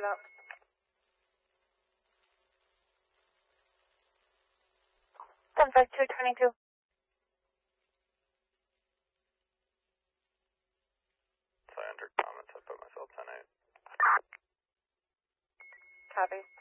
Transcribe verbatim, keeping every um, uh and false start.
that. ten five two twenty-two. So I entered comments, I put myself ten eight. Copy.